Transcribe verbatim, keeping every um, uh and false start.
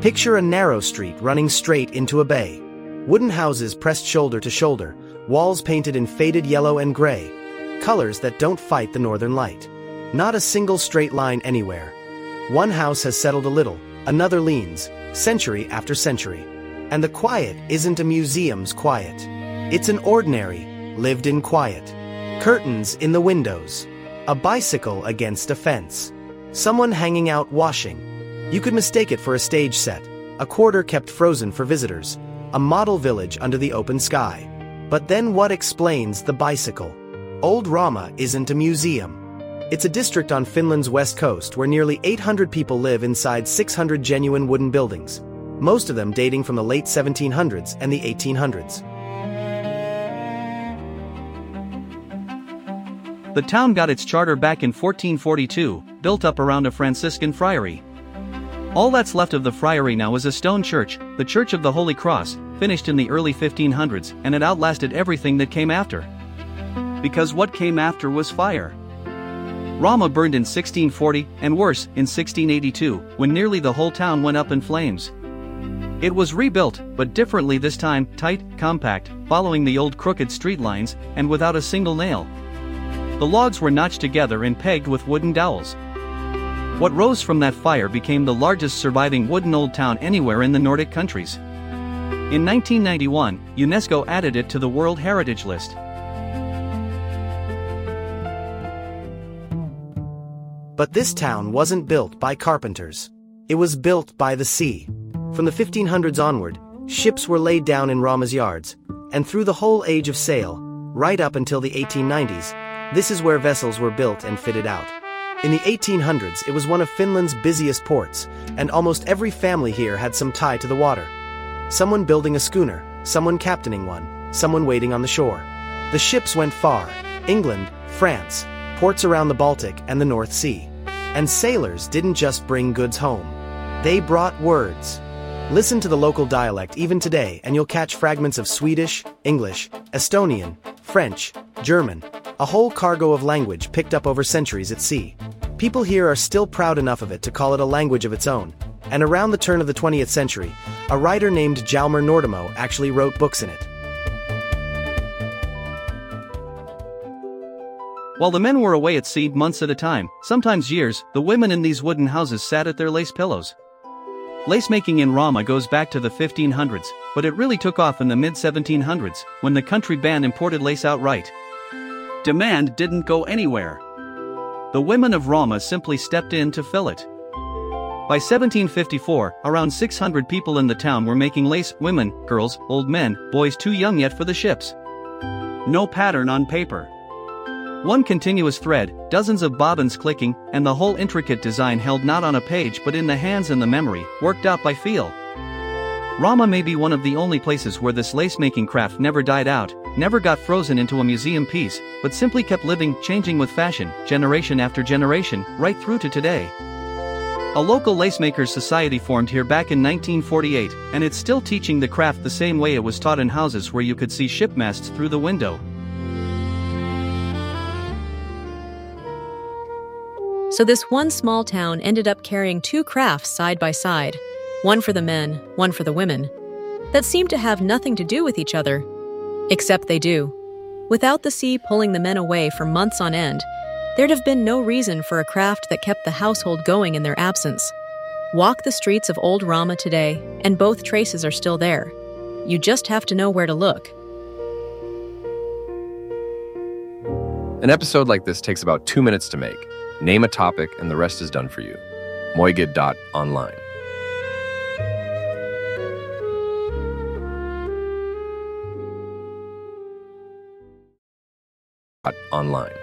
Picture a narrow street running straight into a bay. Wooden houses pressed shoulder to shoulder, walls painted in faded yellow and gray, colors that don't fight the northern light. Not a single straight line anywhere. One house has settled a little, another leans, century after century. And the quiet isn't a museum's quiet. It's an ordinary, lived-in quiet. Curtains in the windows. A bicycle against a fence. Someone hanging out washing. You could mistake it for a stage set, a quarter kept frozen for visitors, a model village under the open sky. But then what explains the bicycle? Old Rama isn't a museum. It's a district on Finland's west coast where nearly eight hundred people live inside six hundred genuine wooden buildings, most of them dating from the late seventeen hundreds and the eighteen hundreds. The town got its charter back in fourteen forty-two, built up around a Franciscan friary. All that's left of the friary now is a stone church, the Church of the Holy Cross, finished in the early fifteen hundreds, and it outlasted everything that came after. Because what came after was fire. Rama burned in sixteen forty, and worse, in sixteen eighty-two, when nearly the whole town went up in flames. It was rebuilt, but differently this time, tight, compact, following the old crooked street lines, and without a single nail. The logs were notched together and pegged with wooden dowels. What rose from that fire became the largest surviving wooden old town anywhere in the Nordic countries. In nineteen ninety-one, UNESCO added it to the World Heritage List. But this town wasn't built by carpenters. It was built by the sea. From the fifteen hundreds onward, ships were laid down in Rama's yards, and through the whole age of sail, right up until the eighteen nineties, this is where vessels were built and fitted out. In the eighteen hundreds, it was one of Finland's busiest ports, and almost every family here had some tie to the water. Someone building a schooner, someone captaining one, someone waiting on the shore. The ships went far: England, France, ports around the Baltic and the North Sea. And sailors didn't just bring goods home. They brought words. Listen to the local dialect even today and you'll catch fragments of Swedish, English, Estonian, French, German, a whole cargo of language picked up over centuries at sea. People here are still proud enough of it to call it a language of its own, and around the turn of the twentieth century, a writer named Hjalmar Nordemo actually wrote books in it. While the men were away at sea months at a time, sometimes years, the women in these wooden houses sat at their lace pillows. Lace-making in Rama goes back to the fifteen hundreds, but it really took off in the mid seventeen hundreds, when the country banned imported lace outright. Demand didn't go anywhere. The women of Rama simply stepped in to fill it. By seventeen fifty-four, around six hundred people in the town were making lace: women, girls, old men, boys too young yet for the ships. No pattern on paper. One continuous thread, dozens of bobbins clicking, and the whole intricate design held not on a page but in the hands and the memory, worked out by feel. Rama may be one of the only places where this lace-making craft never died out, never got frozen into a museum piece, but simply kept living, changing with fashion, generation after generation, right through to today. A local lacemakers society formed here back in nineteen forty-eight, and it's still teaching the craft the same way it was taught in houses where you could see shipmasts through the window. So this one small town ended up carrying two crafts side by side, one for the men, one for the women, that seemed to have nothing to do with each other. Except they do. Without the sea pulling the men away for months on end, there'd have been no reason for a craft that kept the household going in their absence. Walk the streets of old Rama today, and both traces are still there. You just have to know where to look. An episode like this takes about two minutes to make. Name a topic, and the rest is done for you. Moigid dot online. Online.